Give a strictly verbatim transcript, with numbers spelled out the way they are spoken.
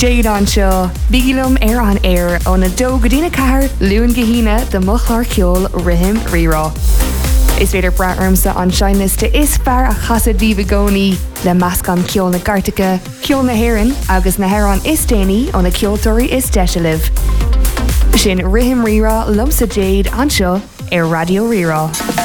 Jade an seo, bígilum ar an air ó na dó go dtína cahar luúin gahína de mochlar ceol rihim rirá. Is féidir braarmsa an seinliste is fear a chasad díbagóní le meascan ceol na Gartacha, ceol na Héireann agus na Héireann is déanaí ó na ceoltóirí is deisialah. Sin rihim rirá lumsa Jade an seo ar Radio Rirá.